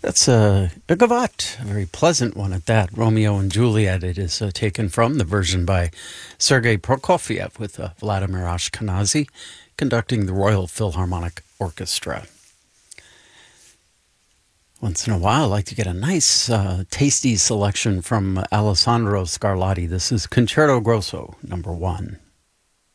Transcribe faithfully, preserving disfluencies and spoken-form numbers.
That's a, a gavotte, a very pleasant one at that. Romeo and Juliet, it is uh, taken from the version by Sergei Prokofiev with uh, Vladimir Ashkenazy conducting the Royal Philharmonic Orchestra. Once in a while, I like to get a nice, uh, tasty selection from Alessandro Scarlatti. This is Concerto Grosso, number one.